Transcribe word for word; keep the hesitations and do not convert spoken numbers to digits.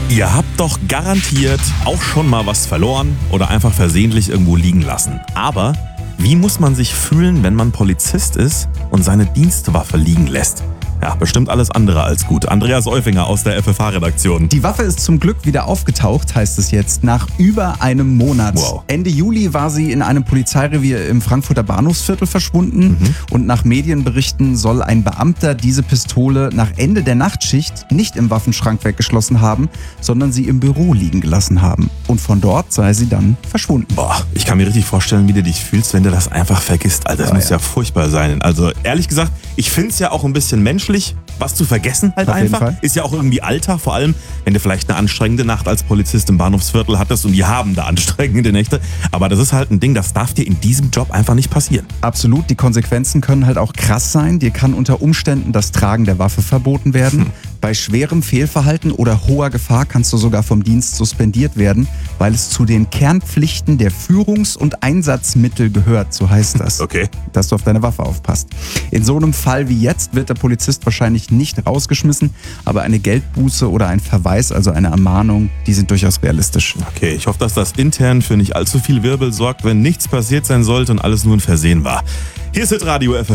Ihr habt doch garantiert auch schon mal was verloren oder einfach versehentlich irgendwo liegen lassen. Aber wie muss man sich fühlen, wenn man Polizist ist und seine Dienstwaffe liegen lässt? Ja, bestimmt alles andere als gut. Andreas Euffinger aus der F F H-Redaktion. Die Waffe ist zum Glück wieder aufgetaucht, heißt es jetzt, nach über einem Monat. Wow. Ende Juli war sie in einem Polizeirevier im Frankfurter Bahnhofsviertel verschwunden. Mhm. Und nach Medienberichten soll ein Beamter diese Pistole nach Ende der Nachtschicht nicht im Waffenschrank weggeschlossen haben, sondern sie im Büro liegen gelassen haben. Und von dort sei sie dann verschwunden. Boah, ich kann mir richtig vorstellen, wie du dich fühlst, wenn du das einfach vergisst. Alter, das Ja, muss ja. ja. furchtbar sein. Also ehrlich gesagt, ich finde es ja auch ein bisschen menschlich, was zu vergessen halt Auf jeden einfach. Fall. Ist ja auch irgendwie Alltag, vor allem, wenn du vielleicht eine anstrengende Nacht als Polizist im Bahnhofsviertel hattest und die haben da anstrengende Nächte. Aber das ist halt ein Ding, das darf dir in diesem Job einfach nicht passieren. Absolut, die Konsequenzen können halt auch krass sein. Dir kann unter Umständen das Tragen der Waffe verboten werden. Hm. Bei schwerem Fehlverhalten oder hoher Gefahr kannst du sogar vom Dienst suspendiert werden, weil es zu den Kernpflichten der Führungs- und Einsatzmittel gehört, so heißt das. Okay. Dass du auf deine Waffe aufpasst. In so einem Fall wie jetzt wird der Polizist wahrscheinlich nicht rausgeschmissen, aber eine Geldbuße oder ein Verweis, also eine Ermahnung, die sind durchaus realistisch. Okay, ich hoffe, dass das intern für nicht allzu viel Wirbel sorgt, wenn nichts passiert sein sollte und alles nur ein Versehen war. Hier ist Hitradio F F